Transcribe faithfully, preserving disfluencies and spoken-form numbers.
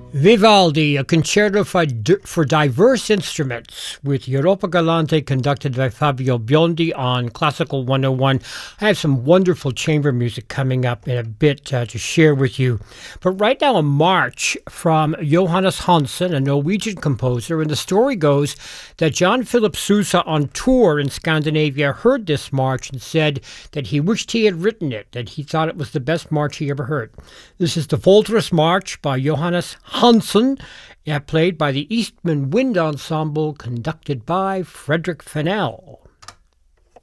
Vivaldi, a concerto for, for diverse instruments with Europa Galante conducted by Fabio Biondi on Classical one oh one. I have some wonderful chamber music coming up in a bit uh, to share with you. But right now a march from Johannes Hansson, a Norwegian composer, and the story goes that John Philip Sousa on tour in Scandinavia heard this march and said that he wished he had written it, that he thought it was the best march he ever heard. This is the Voltras March by Johannes Hansson, uh, played by the Eastman Wind Ensemble, conducted by Frederick Fennell.